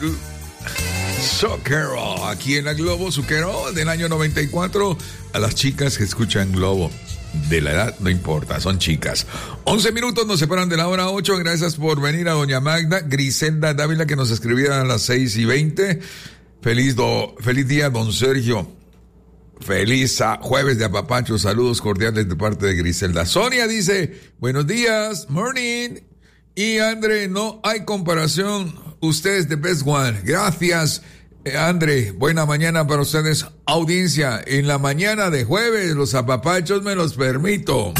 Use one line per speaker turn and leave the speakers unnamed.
Zucchero, aquí en la Globo, Zucchero del año 94. A las chicas que escuchan Globo, de la edad no importa, son chicas. 11 minutos nos separan de la hora 8. Gracias por venir a doña Magda. Griselda Dávila, que nos escribía a las 6:20. Feliz día, don Sergio. Feliz jueves de apapacho. Saludos cordiales de parte de Griselda. Sonia dice, buenos días, morning. Y André, no hay comparación. Usted es the best one. Gracias, André. Buena mañana para ustedes, audiencia. En la mañana de jueves, los apapachos me los permito.